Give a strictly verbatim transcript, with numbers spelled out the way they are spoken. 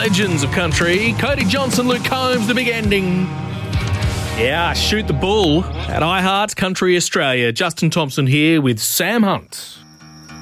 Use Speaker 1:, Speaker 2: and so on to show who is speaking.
Speaker 1: legends of country. Cody Johnson, Luke Combs, the big ending. Yeah, Shoot the Bull at iHeart Country Australia. Justin Thompson here with Sam Hunt.